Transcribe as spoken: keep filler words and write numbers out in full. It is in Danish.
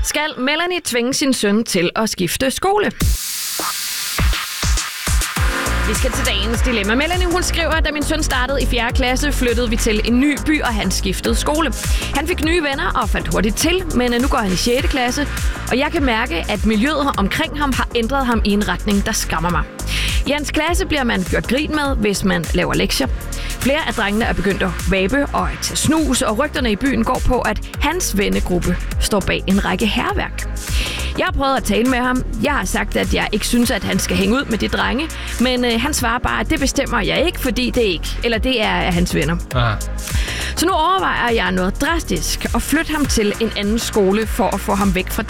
Skal Melanie tvinge sin søn til at skifte skole? Vi skal til dagens dilemma. Melanie, hun skriver, da min søn startede i fjerde klasse, flyttede vi til en ny by, og han skiftede skole. Han fik nye venner og faldt hurtigt til, men nu går han i sjette klasse, og jeg kan mærke, at miljøet omkring ham har ændret ham i en retning, der skræmmer mig. I hans klasse bliver man gjort grin med, hvis man laver lektier. Flere af drengene er begyndt at vape og at tage snus, og rygterne i byen går på, at hans vennegruppe står bag en række hærværk. Jeg har prøvet at tale med ham. Jeg har sagt, at jeg ikke synes, at han skal hænge ud med de drenge, men øh, han svarer bare, at det bestemmer jeg ikke, fordi det ikke, eller det er af hans venner. Aha. Så nu overvejer jeg noget drastisk at flytte ham til en anden skole for at få ham væk fra